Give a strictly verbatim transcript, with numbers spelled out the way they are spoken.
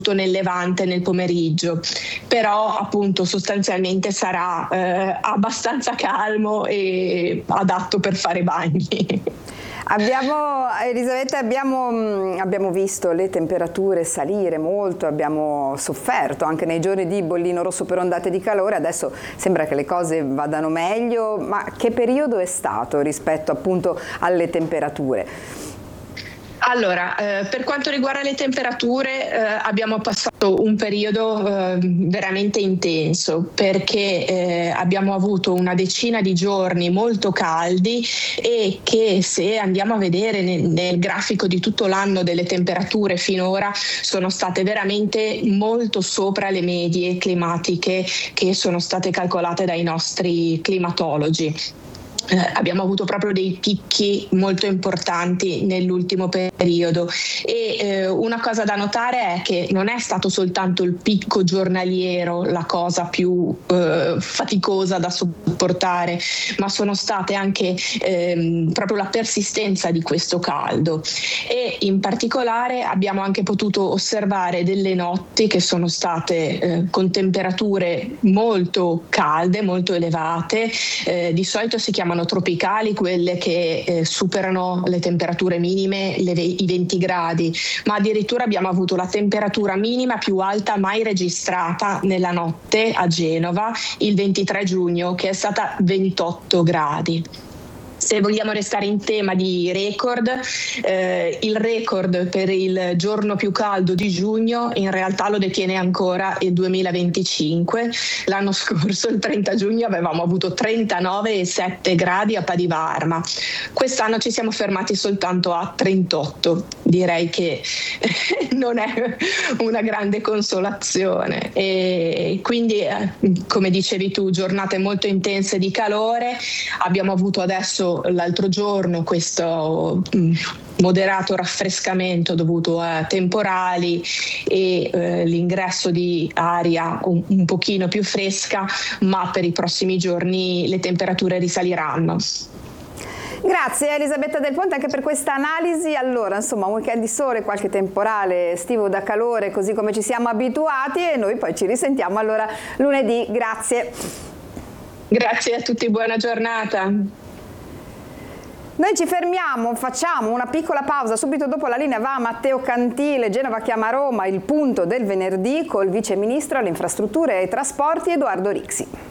nel Levante nel pomeriggio, però appunto sostanzialmente sarà eh, abbastanza calmo e adatto per fare bagni. Abbiamo, Elisabetta, abbiamo, abbiamo visto le temperature salire molto, abbiamo sofferto anche nei giorni di bollino rosso per ondate di calore, adesso sembra che le cose vadano meglio, ma che periodo è stato rispetto appunto alle temperature? Allora, eh, per quanto riguarda le temperature, eh, abbiamo passato un periodo eh, veramente intenso, perché eh, abbiamo avuto una decina di giorni molto caldi e che, se andiamo a vedere nel, nel grafico di tutto l'anno delle temperature finora, sono state veramente molto sopra le medie climatiche che sono state calcolate dai nostri climatologi. Eh, abbiamo avuto proprio dei picchi molto importanti nell'ultimo periodo e eh, una cosa da notare è che non è stato soltanto il picco giornaliero la cosa più eh, faticosa da sopportare, ma sono state anche ehm, proprio la persistenza di questo caldo, e in particolare abbiamo anche potuto osservare delle notti che sono state eh, con temperature molto calde, molto elevate. Eh, di solito si chiamano tropicali quelle che eh, superano le temperature minime, le, i venti gradi, ma addirittura abbiamo avuto la temperatura minima più alta mai registrata nella notte a Genova il ventitré giugno, che è stata ventotto gradi. Se vogliamo restare in tema di record, eh, il record per il giorno più caldo di giugno in realtà lo detiene ancora il duemilaventicinque. L'anno scorso, il trenta giugno, avevamo avuto trentanove virgola sette gradi a Padivarma. Quest'anno ci siamo fermati soltanto a trentotto. Direi che non è una grande consolazione. E quindi, eh, come dicevi tu, giornate molto intense di calore. Abbiamo avuto adesso l'altro giorno questo mh, moderato raffrescamento dovuto a temporali e eh, l'ingresso di aria un, un pochino più fresca, ma per i prossimi giorni le temperature risaliranno. Grazie Elisabetta Del Ponte anche per questa analisi. Allora, insomma, un weekend di sole, qualche temporale estivo da calore, così come ci siamo abituati, e noi poi ci risentiamo allora lunedì. Grazie. Grazie a tutti, buona giornata. Noi ci fermiamo, facciamo una piccola pausa, subito dopo la linea va Matteo Cantile. Genova chiama Roma, il punto del venerdì col vice ministro alle infrastrutture e ai trasporti Edoardo Rixi.